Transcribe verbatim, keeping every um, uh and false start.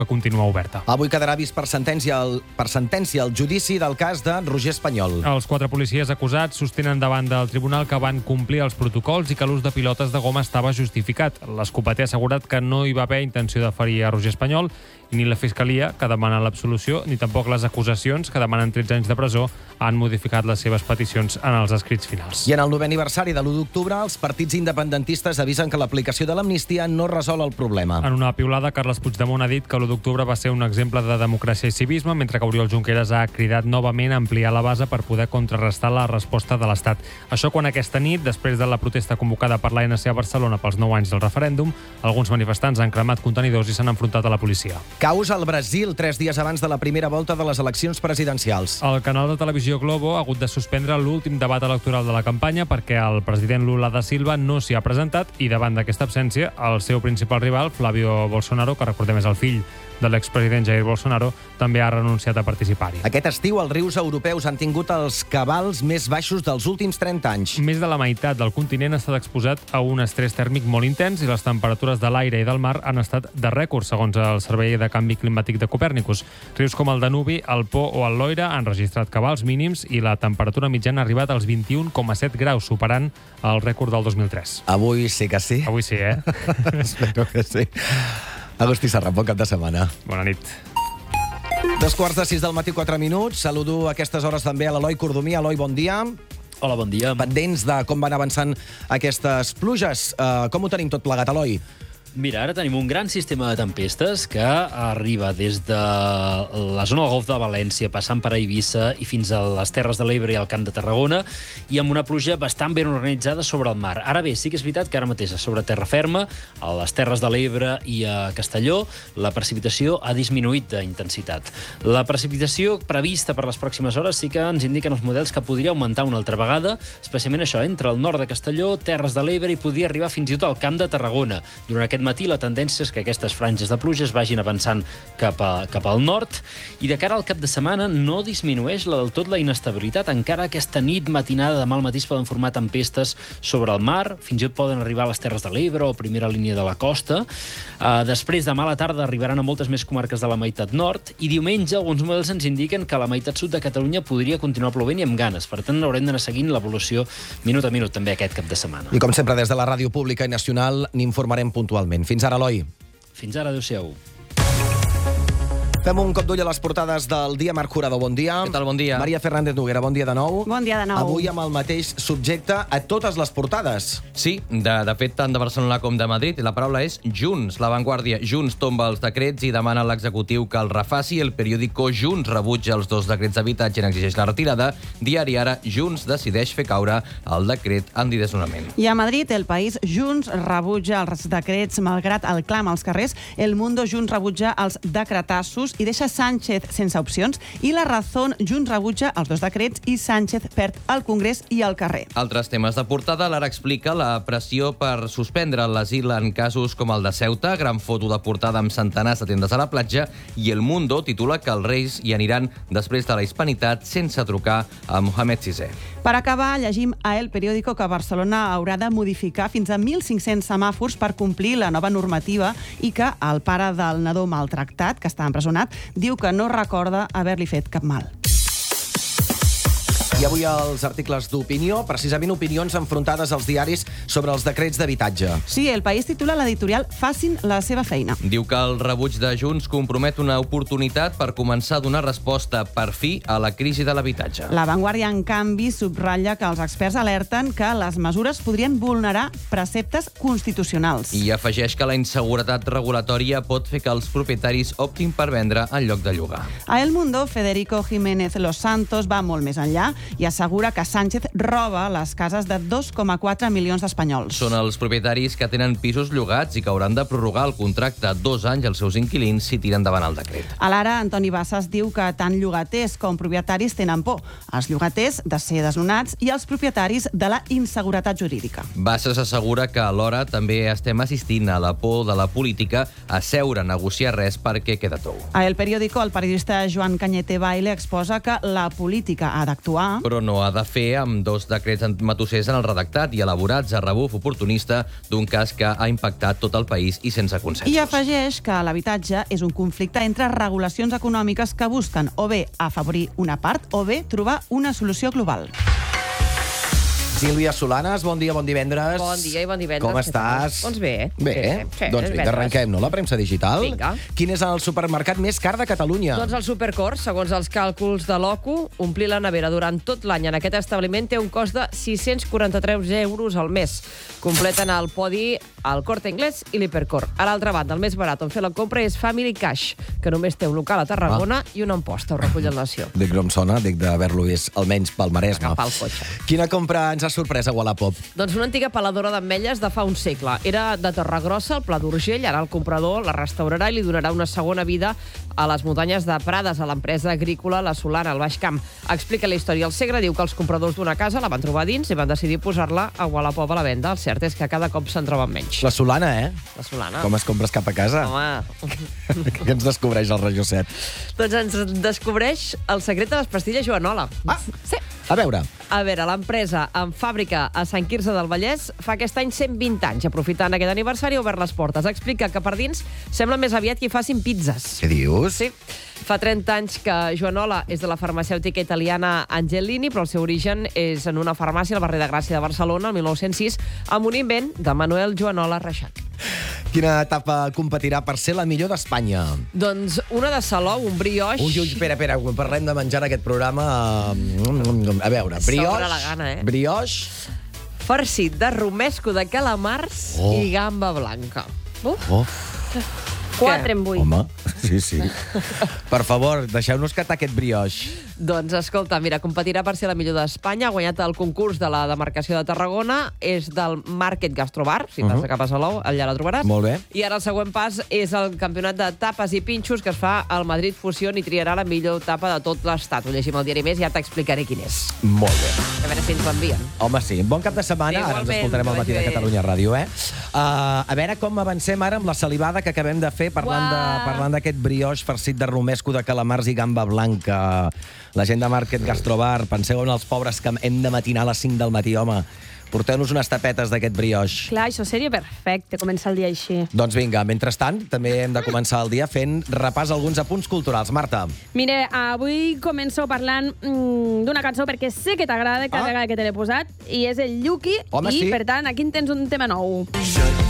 que continua oberta. Avui quedarà vist per sentència el, per sentència el judici del cas de Roger Espanyol. Els quatre policies acusats sostenen davant del tribunal que van complir els protocols i que l'ús de pilotes de goma estava justificat. L'escopeter ha assegurat que no hi va haver intenció de ferir a Roger Espanyol, ni la Fiscalia, que demana l'absolució, ni tampoc les acusacions, que demanen tretze anys de presó, han modificat les seves peticions en els escrits finals. I en el novè aniversari de l'u d'octubre, els partits independentistes avisen que l'aplicació de l'amnistia no resol el problema. En una piulada, Carles Puigdemont ha dit que l'u d'octubre va ser un exemple de democràcia i civisme, mentre que Oriol Junqueras ha cridat novament a ampliar la base per poder contrarrestar la resposta de l'Estat. Això quan aquesta nit, després de la protesta convocada per l'A N C a Barcelona pels nou anys del referèndum, alguns manifestants han cremat contenidors i s'han enfrontat a la policia. Caos al Brasil, tres dies abans de la primera volta de les eleccions presidencials. El canal de televisió Globo ha hagut de suspendre l'últim debat electoral de la campanya perquè el president Lula da Silva no s'hi ha presentat i davant d'aquesta absència, el seu principal rival, Flavio Bolsonaro, que recordem és el fill de l'expresident Jair Bolsonaro, també ha renunciat a participar-hi. Aquest estiu els rius europeus han tingut els cabals més baixos dels últims trenta anys. Més de la meitat del continent ha estat exposat a un estrès tèrmic molt intens i les temperatures de l'aire i del mar han estat de rècord, segons el Servei de Canvi Climàtic de Copèrnicus. Rius com el Danubi, el Po o el Loira han registrat cabals mínims i la temperatura mitjana ha arribat als vint-i-un coma set graus, superant el rècord del dos mil tres. Avui sí que sí. Avui sí, eh? Espero que sí. Agustí Serra, bon cap de setmana. Bona nit. Dos quarts de sis del matí, quatre minuts. Saludo a aquestes hores també a l'Eloi Cordomí. Eloi, bon dia. Hola, bon dia. Pendents de com van avançant aquestes pluges. Uh, com ho tenim tot plegat, Eloi? Mira, ara tenim un gran sistema de tempestes que arriba des de la zona del Golf de València, passant per Eivissa i fins a les Terres de l'Ebre i al Camp de Tarragona, i amb una pluja bastant ben organitzada sobre el mar. Ara bé, sí que és veritat que ara mateix sobre terra ferma, a les Terres de l'Ebre i a Castelló, la precipitació ha disminuït d'intensitat. La precipitació prevista per les pròximes hores sí que ens indiquen els models que podria augmentar una altra vegada, especialment això, entre el nord de Castelló, Terres de l'Ebre i podria arribar fins i tot al Camp de Tarragona. Durant aquest matí la tendència és que aquestes franges de pluges vagin avançant cap, a, cap al nord i de cara al cap de setmana no disminueix la, del tot la inestabilitat. Encara aquesta nit matinada demà al matí es poden formar tempestes sobre el mar, fins i tot poden arribar a les Terres de l'Ebre o primera línia de la costa. Uh, després, demà a la tarda arribaran a moltes més comarques de la meitat nord i diumenge alguns models ens indiquen que a la meitat sud de Catalunya podria continuar plovent i amb ganes. Per tant, haurem d'anar seguint l'evolució minut a minut també aquest cap de setmana. I com sempre, des de la Ràdio Pública i Nacional n'informarem puntualment. Fins ara, Eloi. Fins ara, adéu-siau. Fem un cop d'ull a les portades del dia. Marc Jurado, bon dia. Què tal, bon dia. Maria Fernández Noguera, bon dia de nou. Bon dia de nou. Avui amb el mateix subjecte a totes les portades. Sí, de, de fet, tant de Barcelona com de Madrid. La paraula és Junts. La Vanguardia, Junts tomba els decrets i demana a l'executiu que el refaci. El periòdico Junts rebutja els dos decrets d'habitatge i n'exigeix la retirada. Diari Ara, Junts decideix fer caure el decret antidesnonament. I a Madrid, El País, Junts rebutja els decrets malgrat el clam als carrers. El Mundo, Junts rebutja els decretassos i deixa Sánchez sense opcions, i La Razón, Junts rebutja els dos decrets i Sánchez perd el Congrés i el carrer. Altres temes de portada. L'Ara explica la pressió per suspendre l'asil en casos com el de Ceuta, gran foto de portada amb centenars de tendes a la platja, i El Mundo titula que els Reis hi aniran després de la Hispanitat sense trucar a Mohamed sisè. Per acabar, llegim a El Periódico que Barcelona haurà de modificar fins a mil cinc-cents semàfors per complir la nova normativa i que el pare del nadó maltractat, que està empresonat, diu que no recorda haver-li fet cap mal. I avui els articles d'opinió, precisament opinions enfrontades als diaris sobre els decrets d'habitatge. Sí, El País titula l'editorial Facin la seva feina. Diu que el rebuig de Junts compromet una oportunitat per començar a donar resposta per fi a la crisi de l'habitatge. La Vanguardia, en canvi, subratlla que els experts alerten que les mesures podrien vulnerar preceptes constitucionals. I afegeix que la inseguretat regulatòria pot fer que els propietaris optin per vendre en lloc de llogar. A El Mundo, Federico Jiménez Los Santos va molt més enllà i assegura que Sánchez roba les cases de dos coma quatre milions d'espanyols. Són els propietaris que tenen pisos llogats i que hauran de prorrogar el contracte dos anys als seus inquilins si tiren endavant el decret. A l'Ara, Antoni Bassas diu que tant llogaters com propietaris tenen por. Els llogaters de ser desnonats i els propietaris de la inseguretat jurídica. Bassas assegura que alhora també estem assistint a la por de la política a seure a negociar res perquè queda tou. A El Periódico, el periodista Joan Cañete Baile exposa que la política ha d'actuar però no ha de fer amb dos decrets matossers en el redactat i elaborats a rebuf oportunista d'un cas que ha impactat tot el país i sense consensos. I afegeix que l'habitatge és un conflicte entre regulacions econòmiques que busquen o bé afavorir una part o bé trobar una solució global. Sílvia Solanes, bon dia, bon divendres. Bon dia i bon divendres. Com estàs? Doncs bé. Bé, sí, doncs vinga, arrenquem, no? La premsa digital. Vinga. Quin és el supermercat més car de Catalunya? Doncs el Supercor, segons els càlculs de l'O C U, omplir la nevera durant tot l'any en aquest establiment té un cost de sis-cents quaranta-tres euros al mes. Completen el podi el Corte Inglés i l'Hipercor. A l'altra banda, el més barat on fer la compra és Family Cash, que només té un local a Tarragona ah. i una Amposta, ho recull el Nació. Dic, no em sona, dic d'haver-lo vist, almenys pel Maresme. Agafar el cotxe. Quina compra ens ha sorprès a Wallapop? Doncs una antiga peladora d'ametlles de fa un segle. Era de Torregrossa, el Pla d'Urgell, ara el comprador la restaurarà i li donarà una segona vida a les muntanyes de Prades, a l'empresa agrícola La Solana, al Baix Camp. Explica la història al Segre, diu que els compradors d'una casa la van trobar dins i van decidir posar-la a Wallapop a la venda. El cert és que cada cop se'n troben menys. La Solana, eh? La Solana. Com es compres cap a casa? Home. Què ens descobreix el Regió set? Doncs ens descobreix el secret de les pastilles Joanola. Ah, sí. A veure. A veure, l'empresa amb fàbrica a Sant Quirze del Vallès fa aquest any cent vint anys. Aprofitant aquest aniversari, ha obert les portes. Explica que per dins sembla més aviat que hi facin pizzas. Què dius? Sí. Fa trenta anys que Joanola és de la farmacèutica italiana Angelini, però el seu origen és en una farmàcia al barri de Gràcia de Barcelona, el mil nou-cents sis, amb un invent de Manuel Joanola Reixac. Quina etapa competirà per ser la millor d'Espanya? Doncs una de Salou, un brioix... Ui, ui, espera, espera, parlem de menjar en aquest programa. A veure, brioix... Sobre la gana, eh? Brioix... farcit de romesco de calamars oh. i gamba blanca. Uf. Oh. quatre en vuit. Home, sí, sí. Per favor, deixeu-nos catar aquest brioix. Doncs escolta, mira, competirà per ser la millor d'Espanya, ha guanyat el concurs de la demarcació de Tarragona, és del Market Gastrobar, si t'has de cap a Salou, allà la trobaràs. Molt bé. I ara el següent pas és el campionat de tapes i pinxos que es fa al Madrid Fusion i triarà la millor tapa de tot l'estat. Ho llegim al diari Més i ja t'explicaré quin és. Molt bé. A veure si ens l'envien. Home, sí. Bon cap de setmana. Ara ens Igualment, escoltarem al matí de que vagi bé. Catalunya Ràdio, eh? Uh, a veure com avancem ara amb la salivada que acabem de fer parlant de, Uah. parlant d'aquest brioix farcit de romesco de calamars i gamba blanca. La gent de Market Gastrobar, penseu en els pobres que hem de matinar a les cinc del matí, home. Porteu-nos unes tapetes d'aquest brioix. Clar, això seria perfecte, començar el dia així. Doncs vinga, mentrestant, també hem de començar el dia fent repàs a alguns apunts culturals. Marta. Mire, avui començo parlant mm, d'una cançó perquè sé que t'agrada cada Ah. vegada que te l'he posat, i és el Yuki, Home, i sí. per tant aquí en tens un tema nou. Shut